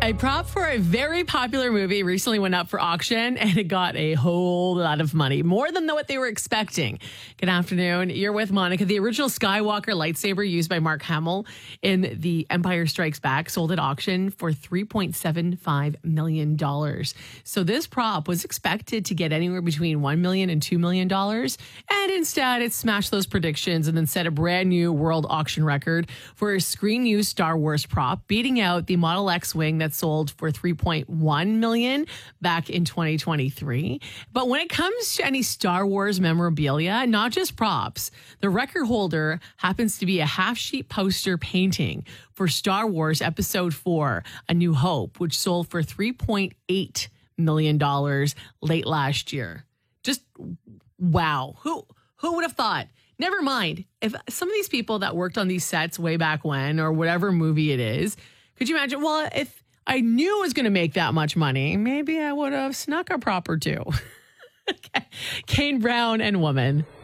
A prop for a very popular movie recently went up for auction and it got a whole lot of money, more than what they were expecting. Good afternoon. You're with Monica. The original Skywalker lightsaber used by Mark Hamill in The Empire Strikes Back sold at auction for $3.75 million. So this prop was expected to get anywhere between $1 million and $2 million. And instead, it smashed those predictions and then set a brand new world auction record for a screen-used Star Wars prop, beating out the Model X wing that sold for $3.1 million back in 2023. But when it comes to any Star Wars memorabilia, not just props, the record holder happens to be a half-sheet poster painting for Star Wars Episode 4, A New Hope, which sold for $3.8 million late last year. Just wow. Who would have thought? Never mind, if some of these people that worked on these sets way back when, or whatever movie it is, could you imagine, well, if I knew I was going to make that much money, maybe I would have snuck a prop or two. Okay. Kane Brown and Woman.